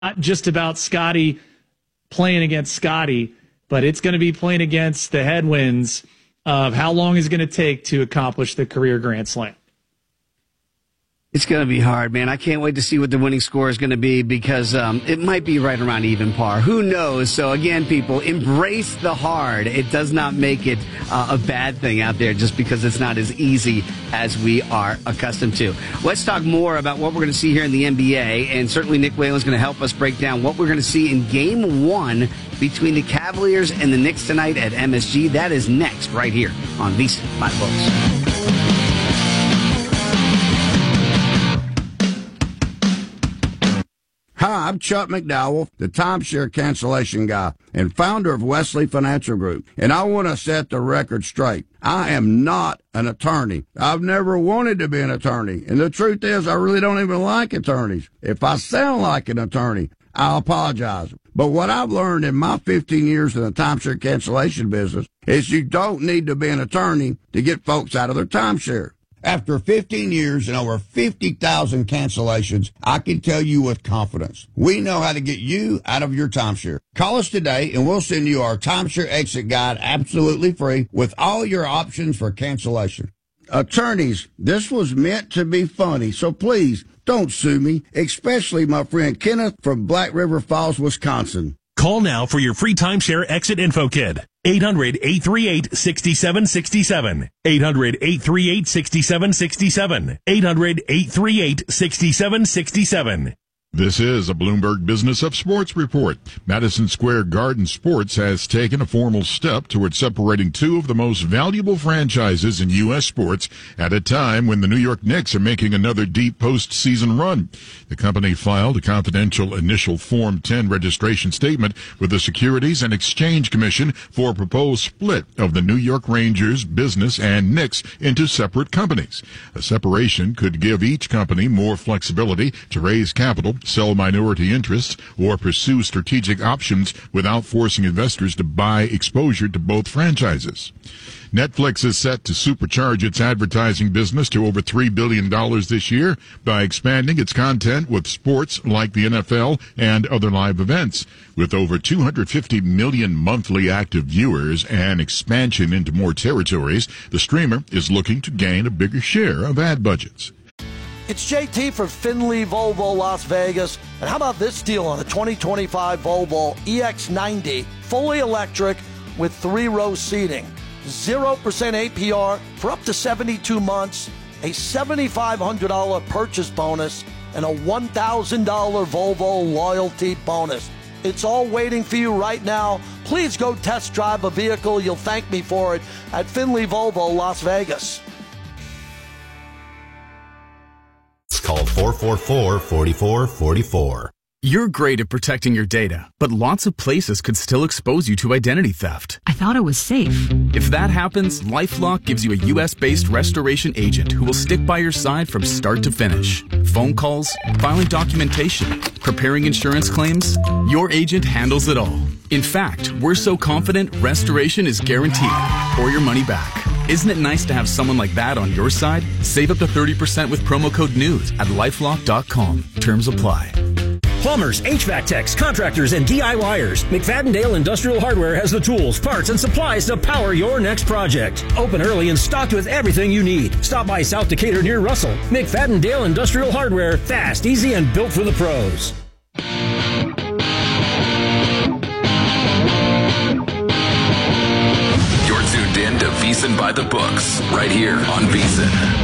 not just about Scotty playing against Scotty, but it's going to be playing against the headwinds of how long is it going to take to accomplish the career Grand Slam. It's going to be hard, man. I can't wait to see what the winning score is going to be because it might be right around even par. Who knows? So, again, people, embrace the hard. It does not make it a bad thing out there just because it's not as easy as we are accustomed to. Let's talk more about what we're going to see here in the NBA, and certainly Nick Whalen is going to help us break down what we're going to see in Game 1 between the Cavaliers and the Knicks tonight at MSG. That is next right here on VSiN by the Books. Hi, I'm Chuck McDowell, the timeshare cancellation guy and founder of Wesley Financial Group, and I want to set the record straight. I am not an attorney. I've never wanted to be an attorney, and the truth is I really don't even like attorneys. If I sound like an attorney, I apologize. But what I've learned in my 15 years in the timeshare cancellation business is you don't need to be an attorney to get folks out of their timeshare. After 15 years and over 50,000 cancellations, I can tell you with confidence, we know how to get you out of your timeshare. Call us today and we'll send you our timeshare exit guide absolutely free with all your options for cancellation. Attorneys, this was meant to be funny, so please don't sue me, especially my friend Kenneth from Black River Falls, Wisconsin. Call now for your free timeshare exit info kit. 800-838-6767. 800-838-6767. 800-838-6767. This is a Bloomberg Business of Sports report. Madison Square Garden Sports has taken a formal step towards separating two of the most valuable franchises in U.S. sports at a time when the New York Knicks are making another deep postseason run. The company filed a confidential initial Form 10 registration statement with the Securities and Exchange Commission for a proposed split of the New York Rangers business and Knicks into separate companies. A separation could give each company more flexibility to raise capital, sell minority interests, or pursue strategic options without forcing investors to buy exposure to both franchises. Netflix is set to supercharge its advertising business to over $3 billion this year by expanding its content with sports like the NFL and other live events. With over 250 million monthly active viewers and expansion into more territories, the streamer is looking to gain a bigger share of ad budgets. It's JT for Finley Volvo Las Vegas. And how about this deal on a 2025 Volvo EX90, fully electric with 3-row seating. 0% APR for up to 72 months, a $7,500 purchase bonus, and a $1,000 Volvo loyalty bonus. It's all waiting for you right now. Please go test drive a vehicle. You'll thank me for it at Finley Volvo Las Vegas. Call 444-4444. You're great at protecting your data, but lots of places could still expose you to identity theft. I thought it was safe. If that happens, LifeLock gives you a U.S.-based restoration agent who will stick by your side from start to finish. Phone calls, filing documentation, preparing insurance claims, your agent handles it all. In fact, we're so confident restoration is guaranteed or your money back. Isn't it nice to have someone like that on your side? Save up to 30% with promo code NEWS at LifeLock.com. Terms apply. Plumbers, HVAC techs, contractors, and DIYers. McFadden-Dale Industrial Hardware has the tools, parts, and supplies to power your next project. Open early and stocked with everything you need. Stop by South Decatur near Russell. McFadden-Dale Industrial Hardware. Fast, easy, and built for the pros. You're tuned in to VSiN by the Books, right here on VSiN.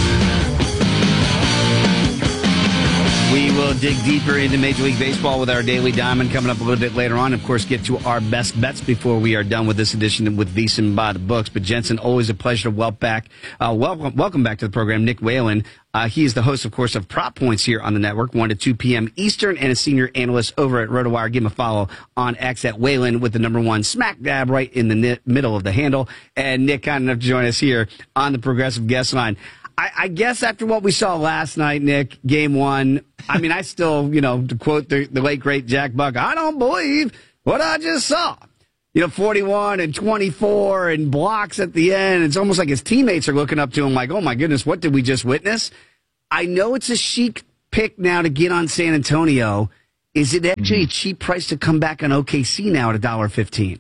We will dig deeper into Major League Baseball with our Daily Diamond coming up a little bit later on. Of course, get to our best bets before we are done with this edition with VSiN by the Books. But Jensen, always a pleasure to welcome back to the program Nick Whalen. He is the host, of course, of Prop Points here on the network, 1 to 2 p.m. Eastern, and a senior analyst over at RotoWire. Give him a follow on X at Whalen with the number 1 smack dab right in the middle of the handle. And Nick, kind enough to join us here on the Progressive Guest Line. I guess after what we saw last night, Nick, Game 1, I mean, I still, to quote the late, great Jack Buck, I don't believe what I just saw. 41 and 24 and blocks at the end. It's almost like his teammates are looking up to him like, oh, my goodness, what did we just witness? I know it's a chic pick now to get on San Antonio. Is it actually a cheap price to come back on OKC now at $1.15?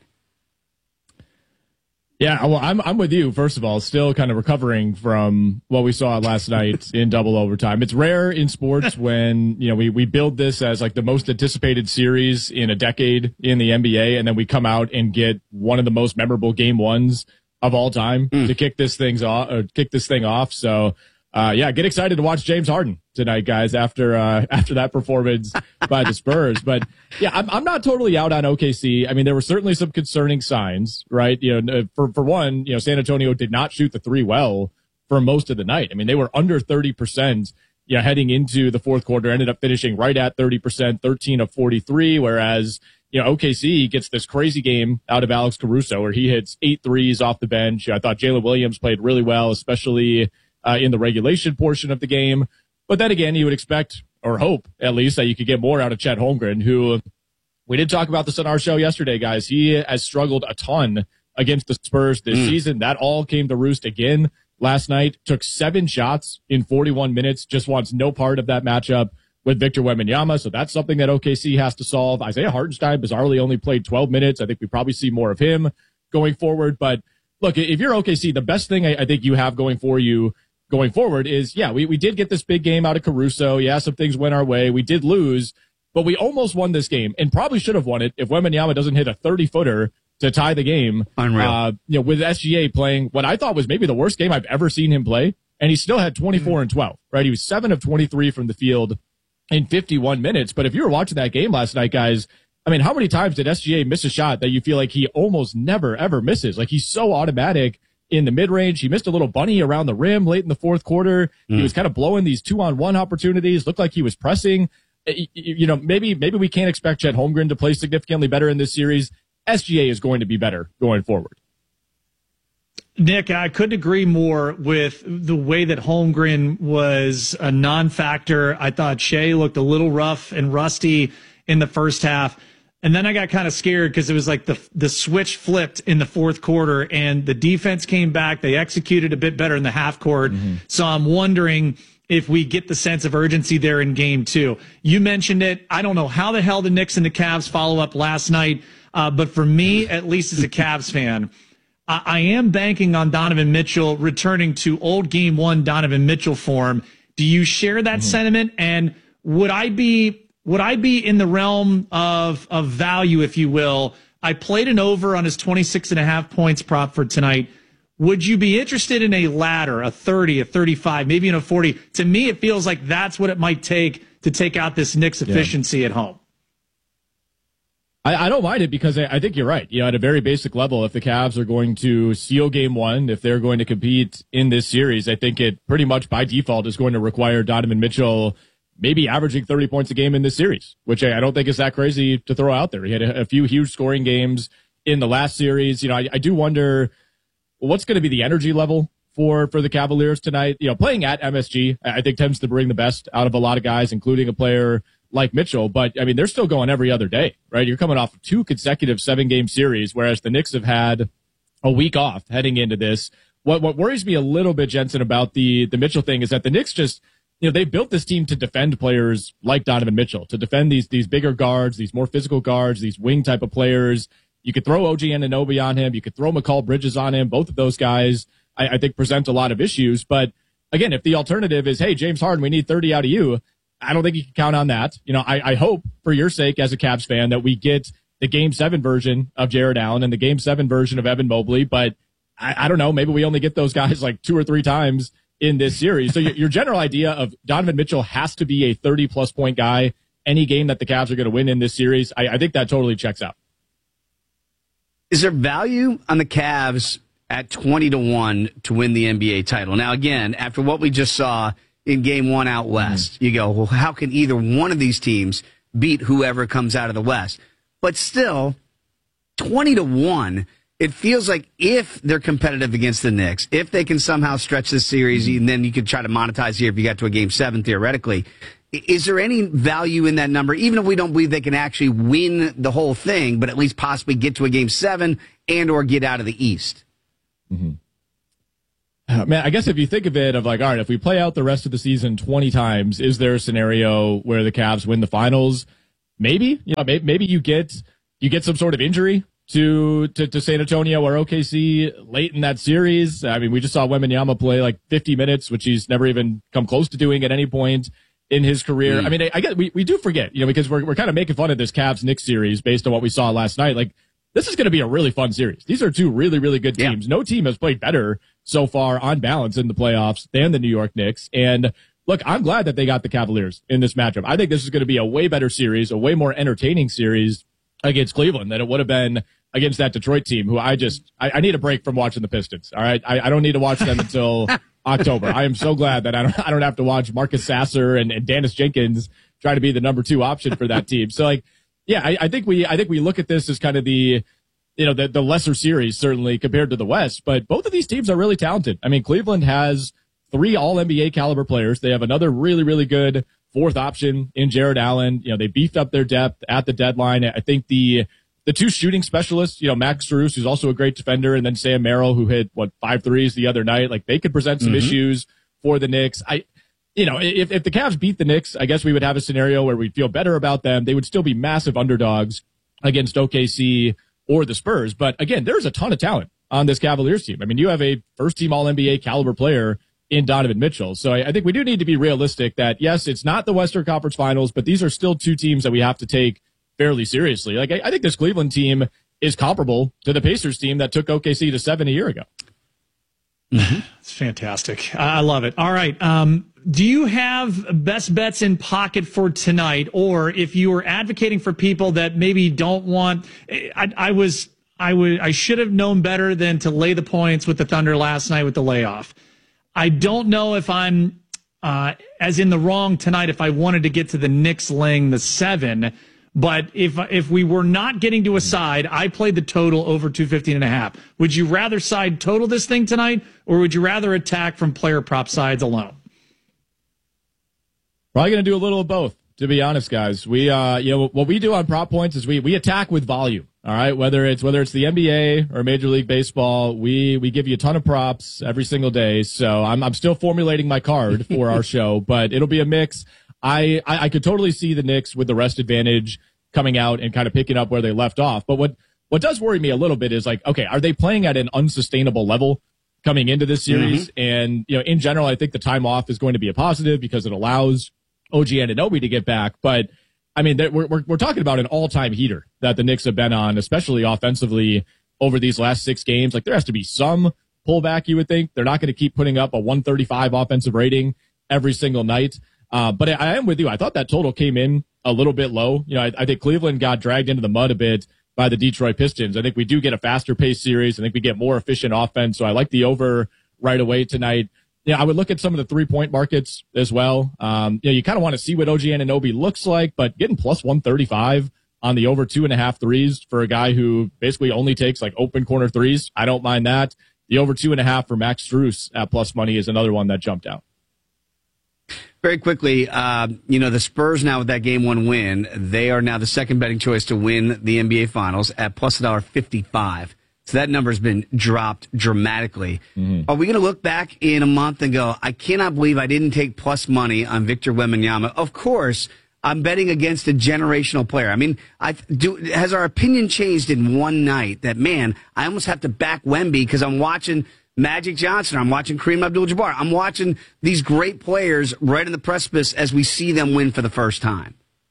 Yeah, well, I'm with you. First of all, still kind of recovering from what we saw last night in double overtime. It's rare in sports when, we build this as like the most anticipated series in a decade in the NBA, and then we come out and get one of the most memorable game ones of all time to kick this thing off. So, get excited to watch James Harden tonight, guys, after that performance by the Spurs. But yeah, I'm not totally out on OKC. I mean, there were certainly some concerning signs, right? For one, San Antonio did not shoot the three well for most of the night. I mean, they were under 30%, heading into the fourth quarter, ended up finishing right at 30%, 13 of 43, whereas, OKC gets this crazy game out of Alex Caruso where he hits 8 threes off the bench. I thought Jalen Williams played really well, especially in the regulation portion of the game. But then again, you would expect, or hope at least, that you could get more out of Chet Holmgren, who we did talk about this on our show yesterday, guys. He has struggled a ton against the Spurs this season. That all came to roost again last night. Took 7 shots in 41 minutes, just wants no part of that matchup with Victor Wembanyama. So that's something that OKC has to solve. Isaiah Hartenstein bizarrely only played 12 minutes. I think we probably see more of him going forward. But look, if you're OKC, the best thing I think you have going for you going forward is, we did get this big game out of Caruso. Yeah, some things went our way. We did lose, but we almost won this game and probably should have won it if Wembanyama doesn't hit a 30-footer to tie the game. Unreal. With SGA playing what I thought was maybe the worst game I've ever seen him play, and he still had 24 and 12, right? He was 7 of 23 from the field in 51 minutes. But if you were watching that game last night, guys, I mean, how many times did SGA miss a shot that you feel like he almost never, ever misses? Like, he's so automatic in the mid-range. He missed a little bunny around the rim late in the fourth quarter. He was kind of blowing these 2-on-1 opportunities. Looked like he was pressing. Maybe we can't expect Chet Holmgren to play significantly better in this series. SGA is going to be better going forward. Nick, I couldn't agree more with the way that Holmgren was a non-factor. I thought Shea looked a little rough and rusty in the first half. And then I got kind of scared because it was like the switch flipped in the fourth quarter and the defense came back. They executed a bit better in the half court. So I'm wondering if we get the sense of urgency there in game 2. You mentioned it. I don't know how the hell the Knicks and the Cavs follow up last night. But for me, at least as a Cavs fan, I am banking on Donovan Mitchell returning to old game 1 Donovan Mitchell form. Do you share that sentiment? And would I be in the realm of value, if you will? I played an over on his 26.5 points prop for tonight. Would you be interested in a ladder, a 30, a 35, maybe in a 40? To me, it feels like that's what it might take to take out this Knicks efficiency at home. I don't mind it because I think you're right. At a very basic level, if the Cavs are going to seal game 1, if they're going to compete in this series, I think it pretty much by default is going to require Donovan Mitchell maybe averaging 30 points a game in this series, which I don't think is that crazy to throw out there. He had a few huge scoring games in the last series. I do wonder what's going to be the energy level for the Cavaliers tonight. Playing at MSG, I think tends to bring the best out of a lot of guys, including a player like Mitchell. But I mean, they're still going every other day, right? You're coming off of 2 consecutive 7-game series, whereas the Knicks have had a week off heading into this. What worries me a little bit, Jensen, about the Mitchell thing is that the Knicks just, they built this team to defend players like Donovan Mitchell, to defend these bigger guards, these more physical guards, these wing type of players. You could throw OG Anunoby on him. You could throw McCall Bridges on him. Both of those guys, I think, present a lot of issues. But again, if the alternative is, hey, James Harden, we need 30 out of you, I don't think you can count on that. I hope for your sake as a Cavs fan that we get the Game 7 version of Jared Allen and the Game 7 version of Evan Mobley. But I don't know. Maybe we only get those guys like 2 or 3 times in this series. So your general idea of Donovan Mitchell has to be a 30-plus point guy any game that the Cavs are going to win in this series, I think that totally checks out. Is there value on the Cavs at 20-1 to win the NBA title? Now, again, after what we just saw in game 1 out west, you go, well, how can either one of these teams beat whoever comes out of the West? But still, 20-1, it feels like if they're competitive against the Knicks, if they can somehow stretch this series, and then you could try to monetize here if you got to a game 7, theoretically. Is there any value in that number, even if we don't believe they can actually win the whole thing, but at least possibly get to a game 7 and or get out of the East? Man, I guess if you think of it of like, all right, if we play out the rest of the season 20 times, is there a scenario where the Cavs win the finals? maybe you get some sort of injury to San Antonio or OKC late in that series. I mean, we just saw Wembanyama play like 50 minutes, which he's never even come close to doing at any point in his career. I mean, I guess we do forget, because we're kind of making fun of this Cavs-Knicks series based on what we saw last night. Like, this is going to be a really fun series. These are two really, really good teams. No team has played better so far on balance in the playoffs than the New York Knicks. And look, I'm glad that they got the Cavaliers in this matchup. I think this is going to be a way better series, a way more entertaining series against Cleveland than it would have been against that Detroit team, who I need a break from watching the Pistons. All right. I don't need to watch them until October. I am so glad that I don't have to watch Marcus Sasser and Dennis Jenkins try to be the number 2 option for that team. So I think we look at this as kind of the lesser series, certainly compared to the West, but both of these teams are really talented. I mean, Cleveland has 3 all-NBA caliber players. They have another really, really good 4th option in Jared Allen. They beefed up their depth at the deadline. I think the 2 shooting specialists, Max Strus, who's also a great defender, and then Sam Merrill, who hit 5 threes the other night. Like, they could present some issues for the Knicks. If the Cavs beat the Knicks, I guess we would have a scenario where we'd feel better about them. They would still be massive underdogs against OKC or the Spurs. But again, there's a ton of talent on this Cavaliers team. I mean, you have a first-team All-NBA caliber player in Donovan Mitchell. So I think we do need to be realistic that, yes, it's not the Western Conference Finals, but these are still 2 teams that we have to take fairly seriously. Like, I think this Cleveland team is comparable to the Pacers team that took OKC to 7 a year ago. It's fantastic. I love it. All right. Do you have best bets in pocket for tonight? Or if you were advocating for people that maybe don't want, I should have known better than to lay the points with the Thunder last night with the layoff. I don't know if I'm as in the wrong tonight if I wanted to get to the Knicks laying the 7. But if we were not getting to a side, I played the total over 215.5. Would you rather side total this thing tonight, or would you rather attack from player prop sides alone? Probably going to do a little of both, to be honest, guys. We what we do on prop points is we attack with volume. All right, whether it's the NBA or Major League Baseball, we give you a ton of props every single day. So I'm still formulating my card for our show, but it'll be a mix. I could totally see the Knicks with the rest advantage coming out and kind of picking up where they left off. But what does worry me a little bit is, like, okay, are they playing at an unsustainable level coming into this series? And in general, I think the time off is going to be a positive because it allows OG Anunoby to get back. But I mean, we're talking about an all-time heater that the Knicks have been on, especially offensively over these last 6 games. Like, there has to be some pullback, you would think. They're not going to keep putting up a 135 offensive rating every single night. But I am with you. I thought that total came in a little bit low. I think Cleveland got dragged into the mud a bit by the Detroit Pistons. I think we do get a faster paced series. I think we get more efficient offense. So I like the over right away tonight. I would look at some of the 3-point markets as well. You kind of want to see what OG Anunoby looks like, but getting plus 135 on the over 2.5 threes for a guy who basically only takes like open corner threes, I don't mind that. The over 2.5 for Max Strus at plus money is another one that jumped out. Very quickly, the Spurs now with that Game 1 win, they are now the second betting choice to win the NBA Finals at plus $1.55. So that number has been dropped dramatically. Are we going to look back in a month and go, I cannot believe I didn't take plus money on Victor Wembanyama? Of course, I'm betting against a generational player. I mean, has our opinion changed in one night that, man, I almost have to back Wemby because I'm watching Magic Johnson, I'm watching Kareem Abdul-Jabbar, I'm watching these great players right in the precipice as we see them win for the first time?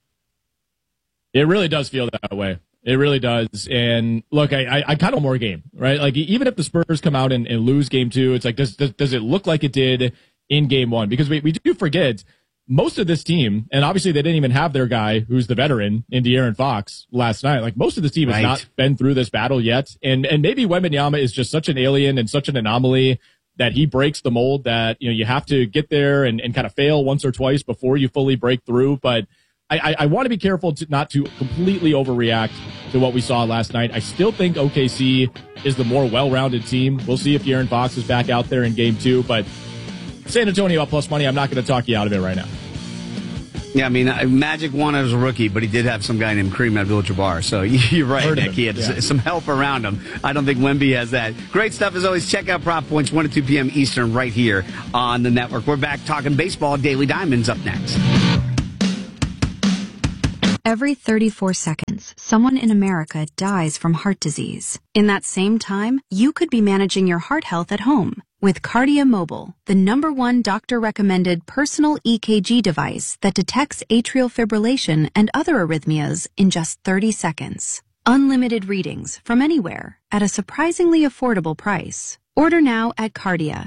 It really does feel that way. It really does. And look, I kind of more game, right? Like, even if the Spurs come out and lose Game 2, it's like, does it look like it did in Game 1? Because we do forget most of this team, and obviously they didn't even have their guy who's the veteran in De'Aaron Fox last night. Like, most of this team has not been through this battle yet. And maybe Wembanyama is just such an alien and such an anomaly that he breaks the mold that, you have to get there and kind of fail once or twice before you fully break through. But I want to be careful not to completely overreact to what we saw last night. I still think OKC is the more well-rounded team. We'll see if De'Aaron Fox is back out there in Game 2, but San Antonio at plus money, I'm not going to talk you out of it right now. Yeah, I mean, Magic won as a rookie, but he did have some guy named Kareem Abdul-Jabbar. So you're right, Nick. He had some help around him. I don't think Wemby has that. Great stuff as always. Check out Prop Points 1 to 2 p.m. Eastern right here on the network. We're back talking baseball. Daily Diamonds up next. Every 34 seconds, someone in America dies from heart disease. In that same time, you could be managing your heart health at home with Cardia Mobile, the #1 doctor-recommended personal EKG device that detects atrial fibrillation and other arrhythmias in just 30 seconds. Unlimited readings from anywhere at a surprisingly affordable price. Order now at Cardia,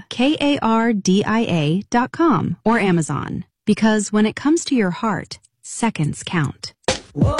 KARDIA.com or Amazon. Because when it comes to your heart, seconds count.